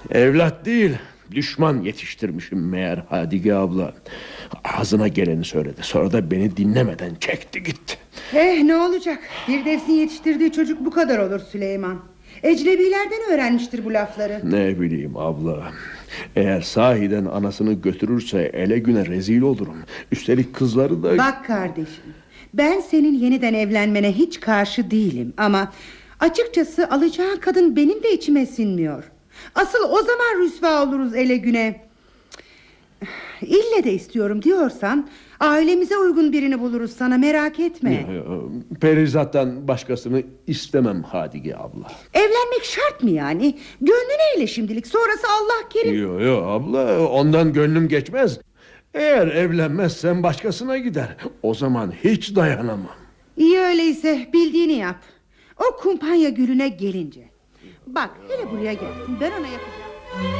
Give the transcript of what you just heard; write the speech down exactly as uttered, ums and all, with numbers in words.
Evlat değil, düşman yetiştirmişim meğer Hadike abla. Ağzına geleni söyledi, sonra da beni dinlemeden çekti gitti. Eh, ne olacak? Firdevs'in yetiştirdiği çocuk bu kadar olur Süleyman. Ecnebilerden öğrenmiştir bu lafları. Ne bileyim abla. Eğer sahiden anasını götürürse ele güne rezil olurum. Üstelik kızları da... Bak kardeşim, ben senin yeniden evlenmene hiç karşı değilim. Ama açıkçası alacağın kadın benim de içime sinmiyor. Asıl o zaman rüsva oluruz ele güne. İlle de istiyorum diyorsan ailemize uygun birini buluruz sana, merak etme. Perizat'tan başkasını istemem Hadike abla. Evlenmek şart mı yani? Gönlüne eyle şimdilik, sonrası Allah kerim. Yok yok abla, ondan gönlüm geçmez. Eğer evlenmezsem başkasına gider. O zaman hiç dayanamam. İyi öyleyse, bildiğini yap. O kumpanya gülüne gelince. Bak hele buraya gelsin, ben ona yapacağım.